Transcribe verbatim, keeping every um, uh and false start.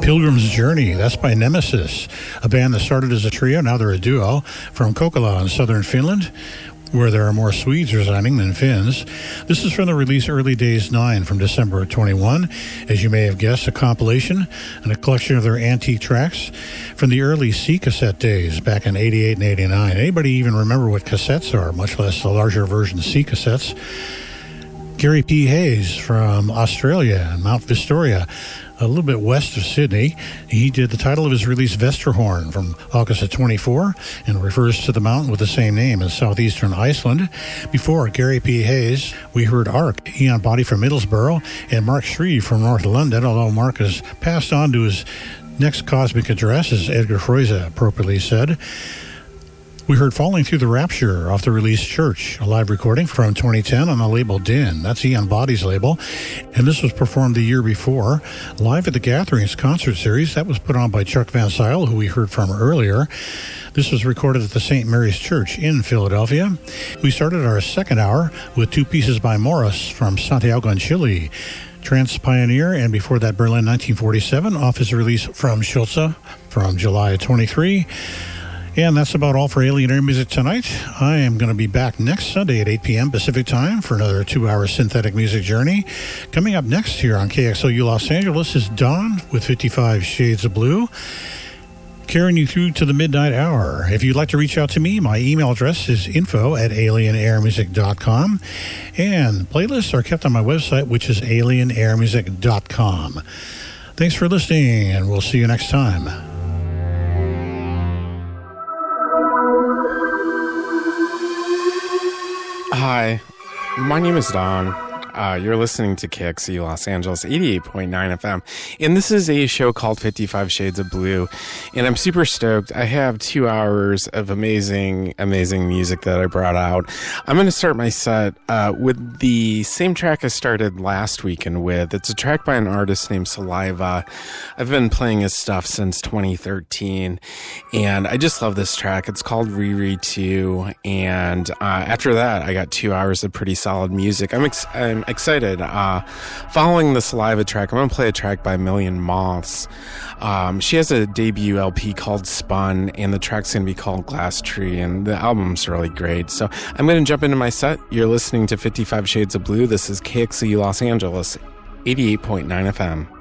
Pilgrim's Journey, that's by Nemesis, a band that started as a trio, now they're a duo, from Kokkola in southern Finland, where there are more Swedes residing than Finns. This is from the release Early Days nine from December of twenty-one. As you may have guessed, a compilation and a collection of their antique tracks from the early C-cassette days back in eighty-eight and eighty-nine. Anybody even remember what cassettes are, much less the larger version C-cassettes? Gary P. Hayes from Australia and Mount Victoria, a little bit west of Sydney. He did the title of his release Vesterhorn from August of twenty-four and refers to the mountain with the same name in southeastern Iceland. Before Gary P. Hayes, we heard Ark, Eon Body from Middlesbrough, and Mark Shreve from North London, although Mark has passed on to his next cosmic address, as Edgar Froese appropriately said. We heard Falling Through the Rapture off the release Church, a live recording from twenty ten on the label Din. That's Eon Body's label. And this was performed the year before, live at the Gatherings concert series. That was put on by Chuck Van Sile, who we heard from earlier. This was recorded at the Saint Mary's Church in Philadelphia. We started our second hour with two pieces by Morris from Santiago in Chile. Trance Pioneer, and before that Berlin nineteen forty-seven off his release From Schulze from July twenty-three. And that's about all for Alien Air Music tonight. I am going to be back next Sunday at eight p.m. Pacific Time for another two-hour synthetic music journey. Coming up next here on K X L U Los Angeles is Dawn with fifty-five Shades of Blue, carrying you through to the midnight hour. If you'd like to reach out to me, my email address is info at alien air music dot com. And playlists are kept on my website, which is alien air music dot com. Thanks for listening, and we'll see you next time. Hi, my name is Don. Uh, you're listening to K X C Los Angeles eighty-eight point nine F M, and this is a show called fifty-five Shades of Blue, and I'm super stoked. I have two hours of amazing, amazing music that I brought out. I'm going to start my set uh, with the same track I started last weekend with. It's a track by an artist named Saliva. I've been playing his stuff since twenty thirteen, and I just love this track. It's called Riri two, and uh, after that, I got two hours of pretty solid music. I'm, ex- I'm excited. Uh, following the Saliva track, I'm going to play a track by Million Moths. Um, she has a debut L P called Spun, and the track's going to be called Glass Tree, and the album's really great. So I'm going to jump into my set. You're listening to fifty-five Shades of Blue. This is K X C Los Angeles, eighty-eight point nine F M.